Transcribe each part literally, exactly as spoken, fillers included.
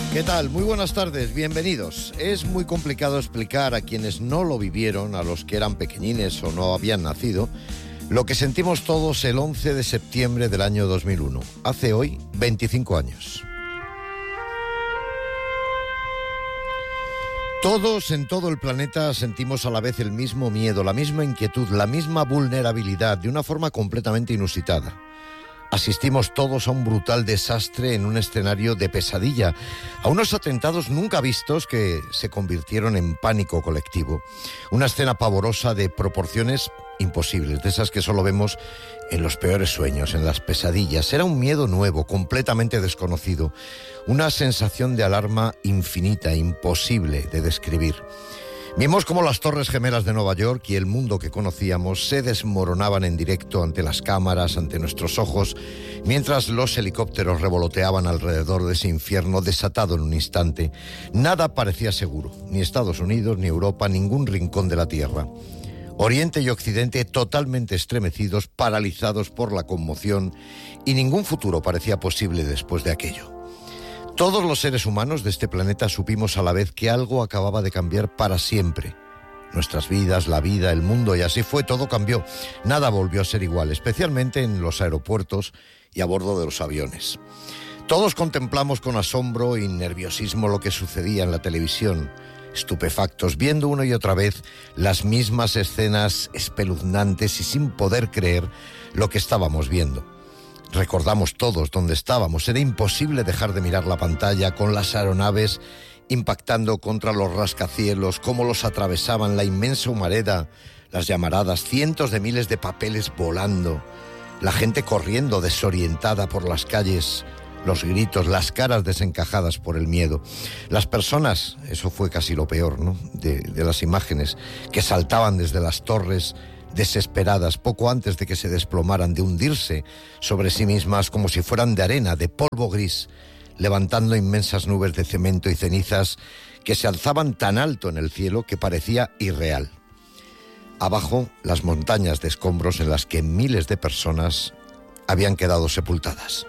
¿Qué tal? Muy buenas tardes, bienvenidos. Es muy complicado explicar a quienes no lo vivieron, a los que eran pequeñines o no habían nacido, lo que sentimos todos el once de septiembre del año dos mil uno. Hace hoy veinticinco años. Todos en todo el planeta sentimos a la vez el mismo miedo, la misma inquietud, la misma vulnerabilidad, de una forma completamente inusitada. Asistimos todos a un brutal desastre en un escenario de pesadilla, a unos atentados nunca vistos que se convirtieron en pánico colectivo. Una escena pavorosa de proporciones imposibles, de esas que solo vemos en los peores sueños, en las pesadillas. Era un miedo nuevo, completamente desconocido, una sensación de alarma infinita, imposible de describir. Vimos cómo las Torres Gemelas de Nueva York y el mundo que conocíamos se desmoronaban en directo ante las cámaras, ante nuestros ojos, mientras los helicópteros revoloteaban alrededor de ese infierno desatado en un instante. Nada parecía seguro, ni Estados Unidos, ni Europa, ningún rincón de la Tierra. Oriente y Occidente totalmente estremecidos, paralizados por la conmoción, y ningún futuro parecía posible después de aquello. Todos los seres humanos de este planeta supimos a la vez que algo acababa de cambiar para siempre. Nuestras vidas, la vida, el mundo, y así fue, todo cambió. Nada volvió a ser igual, especialmente en los aeropuertos y a bordo de los aviones. Todos contemplamos con asombro y nerviosismo lo que sucedía en la televisión, estupefactos, viendo una y otra vez las mismas escenas espeluznantes y sin poder creer lo que estábamos viendo. Recordamos todos dónde estábamos. Era imposible dejar de mirar la pantalla con las aeronaves impactando contra los rascacielos, cómo los atravesaban, la inmensa humareda, las llamaradas, cientos de miles de papeles volando, la gente corriendo desorientada por las calles, los gritos, las caras desencajadas por el miedo. Las personas, eso fue casi lo peor, ¿no?, de, de las imágenes, que saltaban desde las torres, desesperadas, poco antes de que se desplomaran, de hundirse sobre sí mismas como si fueran de arena, de polvo gris, levantando inmensas nubes de cemento y cenizas que se alzaban tan alto en el cielo que parecía irreal. Abajo, las montañas de escombros en las que miles de personas habían quedado sepultadas.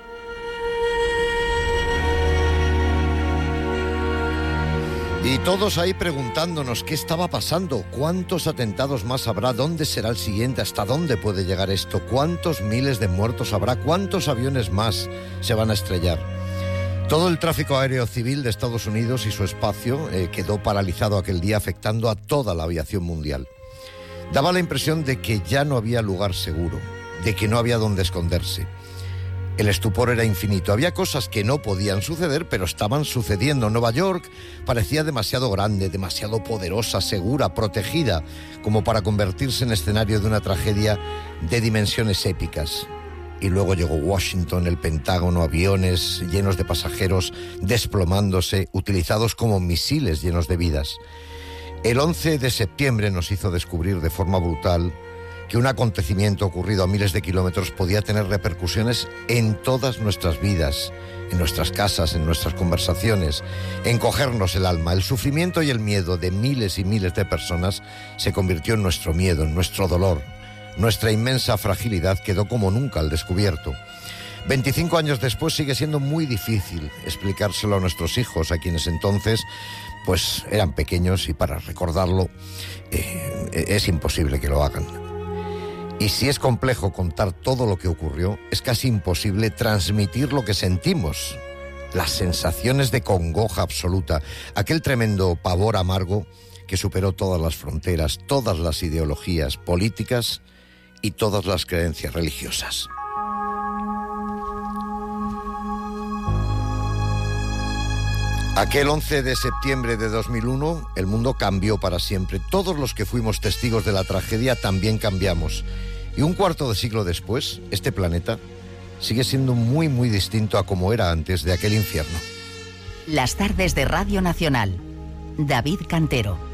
Y todos ahí preguntándonos qué estaba pasando, cuántos atentados más habrá, dónde será el siguiente, hasta dónde puede llegar esto, cuántos miles de muertos habrá, cuántos aviones más se van a estrellar. Todo el tráfico aéreo civil de Estados Unidos y su espacio eh, quedó paralizado aquel día, afectando a toda la aviación mundial. Daba la impresión de que ya no había lugar seguro, de que no había dónde esconderse. El estupor era infinito. Había cosas que no podían suceder, pero estaban sucediendo. Nueva York parecía demasiado grande, demasiado poderosa, segura, protegida, como para convertirse en escenario de una tragedia de dimensiones épicas. Y luego llegó Washington, el Pentágono, aviones llenos de pasajeros desplomándose, utilizados como misiles llenos de vidas. El once de septiembre nos hizo descubrir de forma brutal que un acontecimiento ocurrido a miles de kilómetros podía tener repercusiones en todas nuestras vidas, en nuestras casas, en nuestras conversaciones, encogernos el alma. El sufrimiento y el miedo de miles y miles de personas se convirtió en nuestro miedo, en nuestro dolor. Nuestra inmensa fragilidad quedó como nunca al descubierto. veinticinco años después sigue siendo muy difícil explicárselo a nuestros hijos, a quienes entonces pues eran pequeños, y para recordarlo eh, es imposible que lo hagan. Y si es complejo contar todo lo que ocurrió, es casi imposible transmitir lo que sentimos, las sensaciones de congoja absoluta, aquel tremendo pavor amargo que superó todas las fronteras, todas las ideologías políticas y todas las creencias religiosas. Aquel once de septiembre de dos mil uno, el mundo cambió para siempre. Todos los que fuimos testigos de la tragedia también cambiamos. Y un cuarto de siglo después, este planeta sigue siendo muy, muy distinto a como era antes de aquel infierno. Las tardes de Radio Nacional. David Cantero.